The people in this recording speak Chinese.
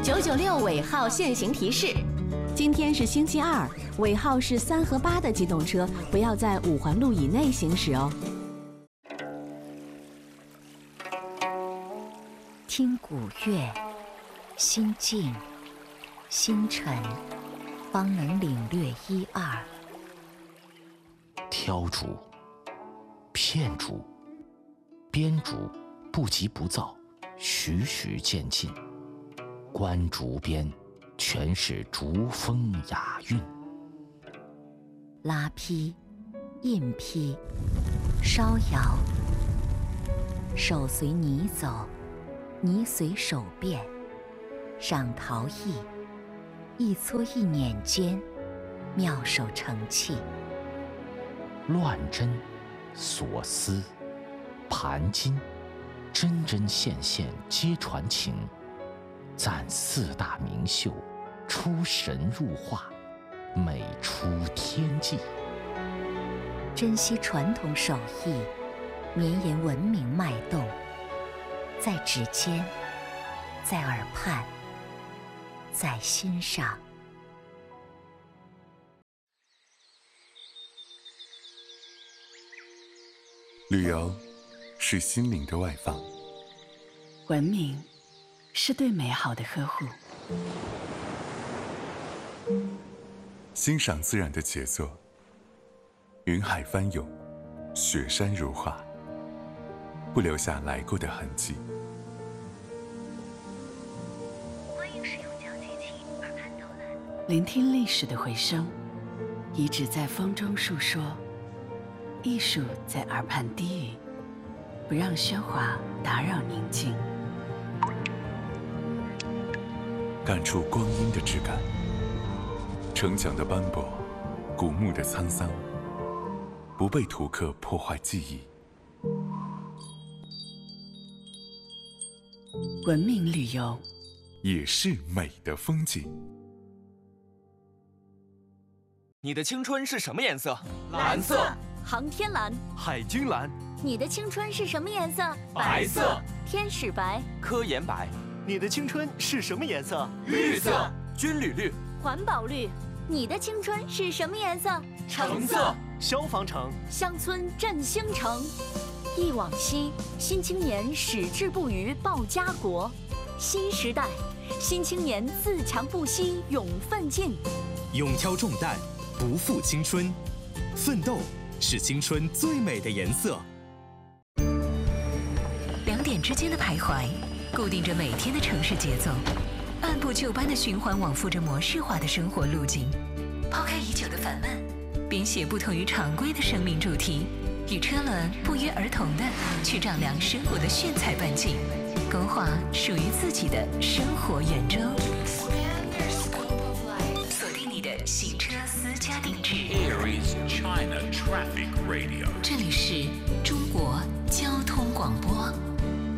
996尾号限行提示：今天是星期二，尾号是3和8的机动车不要在5环路以内行驶哦。 听古乐，心静心沉，方能领略一二。 挑竹、片竹、编竹不急不躁，徐徐渐进。观竹边，全是竹风雅韵。 拉坯、印坯、烧窑，手随泥走，泥随手变。赏陶艺，一撮一捻间，妙手成器。 乱针、锁丝、盘金，针针线线皆传情。赞4大名秀，出神入化，美出天际。 珍惜传统手艺，绵延文明脉动，在指尖，在耳畔，在心上。 旅游是心灵的外放， 文明是对美好的呵护， 欣赏自然的杰作，云海翻涌，雪山如画，不留下来过的痕迹。 欢迎使用讲解器耳畔导览， 聆听历史的回声，遗址在风中述说，艺术在耳畔低语，不让喧哗打扰宁静。 感触光阴的质感，城墙的斑驳，古墓的沧桑，不被图刻破坏记忆。 文明旅游也是美的风景。 你的青春是什么颜色？ 蓝色。 航天蓝。 海军蓝。 你的青春是什么颜色？ 白色。 天使白。 科研白。 你的青春是什么颜色？ 绿色。 军旅绿。 环保绿。你的青春是什么颜色？ 橙色。 消防橙。 乡村振兴城。忆往昔，新青年矢志不渝报家国。新时代，新青年自强不息勇奋进。 勇挑重担，不负青春。奋斗是青春最美的颜色。 2点之间的徘徊，固定着每天的城市节奏，按部就班的循环往复着模式化的生活路径。抛开已久的烦闷，编写不同于常规的生命主题，与车轮不约而同的去丈量生活的炫彩半径，勾画属于自己的生活圆周。锁定你的行车私家定制。 Aries China Traffic Radio。 这里是中国交通广播。